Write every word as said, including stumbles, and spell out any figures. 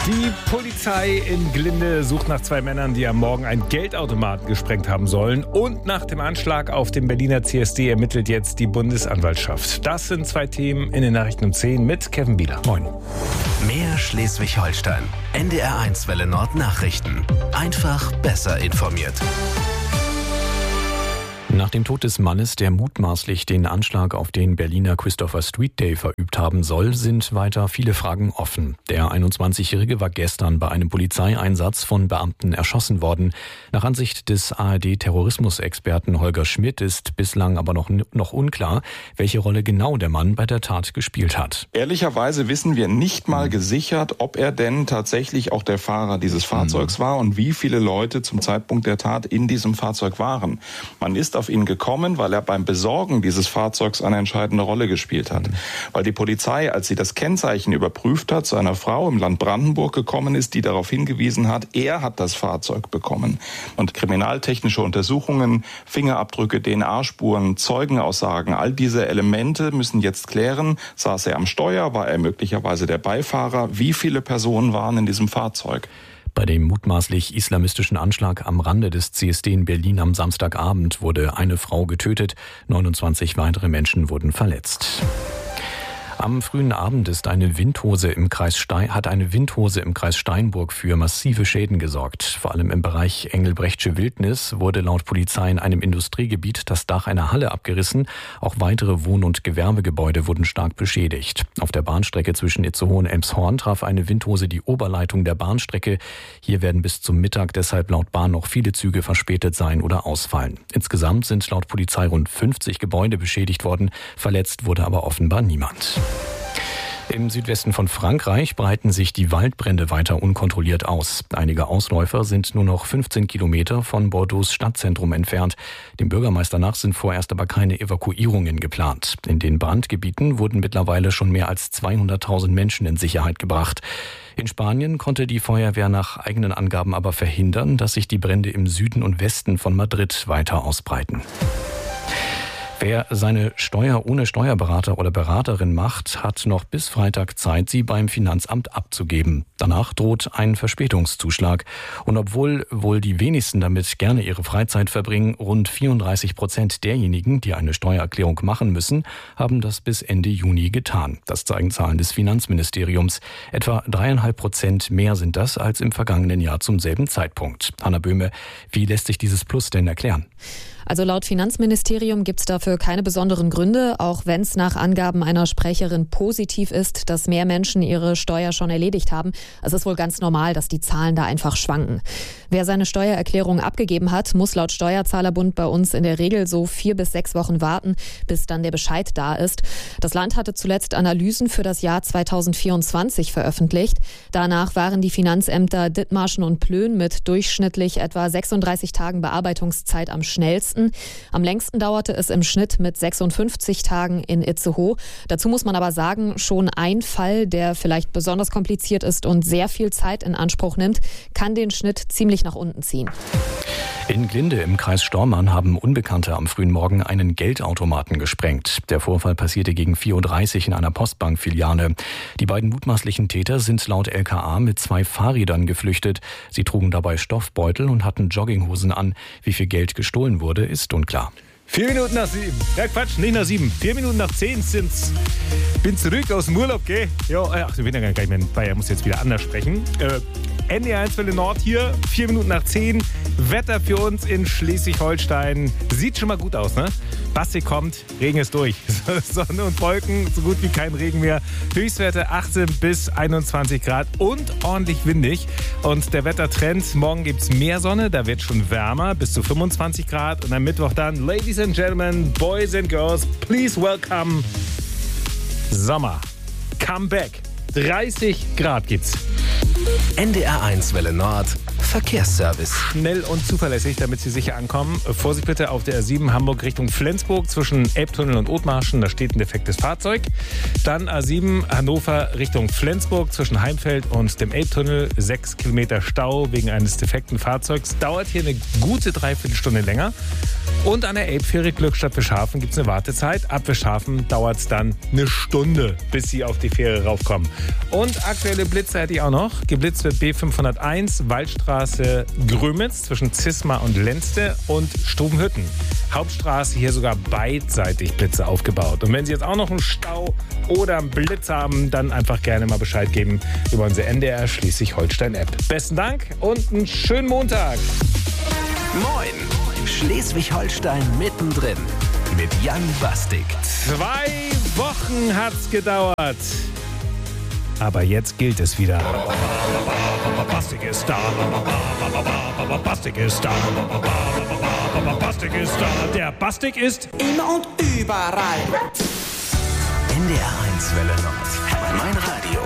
Die Polizei in Glinde sucht nach zwei Männern, die am Morgen einen Geldautomaten gesprengt haben sollen. Und nach dem Anschlag auf dem Berliner C S D ermittelt jetzt die Bundesanwaltschaft. Das sind zwei Themen in den Nachrichten um zehn mit Kevin Bieler. Moin. Mehr Schleswig-Holstein. N D R eins Welle Nord Nachrichten. Einfach besser informiert. Nach dem Tod des Mannes, der mutmaßlich den Anschlag auf den Berliner Christopher Street Day verübt haben soll, sind weiter viele Fragen offen. Der einundzwanzigjährige war gestern bei einem Polizeieinsatz von Beamten erschossen worden. Nach Ansicht des A R D-Terrorismusexperten Holger Schmidt ist bislang aber noch, noch unklar, welche Rolle genau der Mann bei der Tat gespielt hat. Ehrlicherweise wissen wir nicht mal gesichert, ob er denn tatsächlich auch der Fahrer dieses Fahrzeugs war und wie viele Leute zum Zeitpunkt der Tat in diesem Fahrzeug waren. Man ist auf ihn gekommen, weil er beim Besorgen dieses Fahrzeugs eine entscheidende Rolle gespielt hat. Weil die Polizei, als sie das Kennzeichen überprüft hat, zu einer Frau im Land Brandenburg gekommen ist, die darauf hingewiesen hat, er hat das Fahrzeug bekommen. Und kriminaltechnische Untersuchungen, Fingerabdrücke, D N A-Spuren, Zeugenaussagen, all diese Elemente müssen jetzt klären, saß er am Steuer, war er möglicherweise der Beifahrer, wie viele Personen waren in diesem Fahrzeug. Bei dem mutmaßlich islamistischen Anschlag am Rande des C S D in Berlin am Samstagabend wurde eine Frau getötet, neunundzwanzig weitere Menschen wurden verletzt. Am frühen Abend ist eine Windhose im Kreis Stein, hat eine Windhose im Kreis Steinburg für massive Schäden gesorgt. Vor allem im Bereich Engelbrechtsche Wildnis wurde laut Polizei in einem Industriegebiet das Dach einer Halle abgerissen. Auch weitere Wohn- und Gewerbegebäude wurden stark beschädigt. Auf der Bahnstrecke zwischen Itzehoe und Elmshorn traf eine Windhose die Oberleitung der Bahnstrecke. Hier werden bis zum Mittag deshalb laut Bahn noch viele Züge verspätet sein oder ausfallen. Insgesamt sind laut Polizei rund fünfzig Gebäude beschädigt worden. Verletzt wurde aber offenbar niemand. Im Südwesten von Frankreich breiten sich die Waldbrände weiter unkontrolliert aus. Einige Ausläufer sind nur noch fünfzehn Kilometer von Bordeaux Stadtzentrum entfernt. Dem Bürgermeister nach sind vorerst aber keine Evakuierungen geplant. In den Brandgebieten wurden mittlerweile schon mehr als zweihunderttausend Menschen in Sicherheit gebracht. In Spanien konnte die Feuerwehr nach eigenen Angaben aber verhindern, dass sich die Brände im Süden und Westen von Madrid weiter ausbreiten. Wer seine Steuer ohne Steuerberater oder Beraterin macht, hat noch bis Freitag Zeit, sie beim Finanzamt abzugeben. Danach droht ein Verspätungszuschlag. Und obwohl wohl die wenigsten damit gerne ihre Freizeit verbringen, rund vierunddreißig Prozent derjenigen, die eine Steuererklärung machen müssen, haben das bis Ende Juni getan. Das zeigen Zahlen des Finanzministeriums. Etwa dreieinhalb Prozent mehr sind das als im vergangenen Jahr zum selben Zeitpunkt. Hanna Böhme, wie lässt sich dieses Plus denn erklären? Also laut Finanzministerium gibt es dafür keine besonderen Gründe, auch wenn es nach Angaben einer Sprecherin positiv ist, dass mehr Menschen ihre Steuer schon erledigt haben. Es ist wohl ganz normal, dass die Zahlen da einfach schwanken. Wer seine Steuererklärung abgegeben hat, muss laut Steuerzahlerbund bei uns in der Regel so vier bis sechs Wochen warten, bis dann der Bescheid da ist. Das Land hatte zuletzt Analysen für das Jahr zweitausendvierundzwanzig veröffentlicht. Danach waren die Finanzämter Dithmarschen und Plön mit durchschnittlich etwa sechsunddreißig Tagen Bearbeitungszeit am schnellsten. Am längsten dauerte es im Schnitt mit sechsundfünfzig Tagen in Itzehoe. Dazu muss man aber sagen, schon ein Fall, der vielleicht besonders kompliziert ist und sehr viel Zeit in Anspruch nimmt, kann den Schnitt ziemlich nach unten ziehen. In Glinde im Kreis Stormarn haben Unbekannte am frühen Morgen einen Geldautomaten gesprengt. Der Vorfall passierte gegen vier Uhr dreißig in einer Postbankfiliale. Die beiden mutmaßlichen Täter sind laut L K A mit zwei Fahrrädern geflüchtet. Sie trugen dabei Stoffbeutel und hatten Jogginghosen an. Wie viel Geld gestohlen wurde, ist unklar. Vier Minuten nach sieben. Ja, Quatsch, nicht nach sieben. Vier Minuten nach zehn sind's. Bin zurück aus dem Urlaub, gell? Ja, ach, ich bin ja gar nicht mehr in Bayern, muss jetzt wieder anders sprechen. Äh, N D R eins Welle Nord hier, vier Minuten nach zehn. Wetter für uns in Schleswig-Holstein. Sieht schon mal gut aus, ne? Basti kommt, Regen ist durch. Sonne und Wolken, so gut wie kein Regen mehr. Höchstwerte achtzehn bis einundzwanzig Grad und ordentlich windig. Und der Wettertrend, morgen gibt's mehr Sonne, da wird schon wärmer, bis zu fünfundzwanzig Grad. Und am Mittwoch dann, Ladies and Gentlemen, Boys and Girls, please welcome Sommer. Come back. dreißig Grad gibt's. N D R eins Welle Nord Verkehrsservice. Schnell und zuverlässig, damit Sie sicher ankommen. Vorsicht bitte auf der R sieben Hamburg Richtung Flensburg zwischen Elbtunnel und Othmarschen. Da steht ein defektes Fahrzeug. Dann A sieben Hannover Richtung Flensburg zwischen Heimfeld und dem Elbtunnel. Sechs Kilometer Stau wegen eines defekten Fahrzeugs. Dauert hier eine gute Dreiviertelstunde länger. Und an der Elbfähre Glückstadt Wischhafen gibt es eine Wartezeit. Ab Wischhafen dauert es dann eine Stunde, bis Sie auf die Fähre raufkommen. Und aktuelle Blitze hätte ich auch noch. Geblitzt wird B fünfhunderteins, Waldstraße Grömitz zwischen Zismar und Lenzte und Stubenhütten. Hauptstraße hier sogar beidseitig Blitze aufgebaut. Und wenn Sie jetzt auch noch einen Stau oder einen Blitz haben, dann einfach gerne mal Bescheid geben über unsere N D R Schleswig-Holstein-App. Besten Dank und einen schönen Montag. Moin! Schleswig-Holstein mittendrin mit Jan Bastik. Zwei Wochen hat's gedauert. Aber jetzt gilt es wieder. Bastik ist da. Bastik ist da. Bastik ist da. Der Bastik ist immer und überall. N D R eins Welle Nord. Mein Radio.